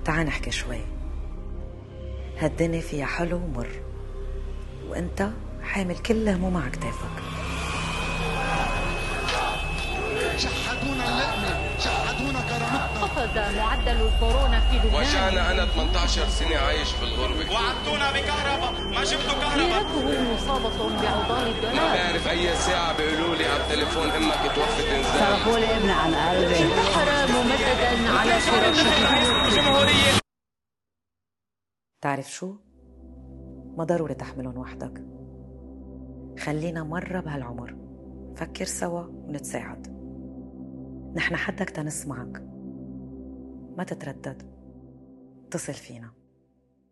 تعال نحكي شوي. هالدنيا فيها حلو ومر، وانت حامل كل هموم على كتافك. شحدونا اللقمة، شحدونا كرامتنا. أخذ معدل الكورونا في لبنان. وجعنا أنا 18 سنة عايش في الغربة. وعدتونا بكهرباء، ما جبتوا كهرباء. ميراته مصابة بعضال الدولار. ما بعرف أي ساعة بيقولوا لي على التليفون أمك توفت إنزال. صرفوا لي ابني عن قلبي. انتحر ممددا على فراشه. تعرف شو؟ ما ضروري تحملهم وحدك. خلينا مرة بهالعمر فكر سوا ونتساعد. نحن حدك تنسمعك. ما تتردد، اتصل فينا.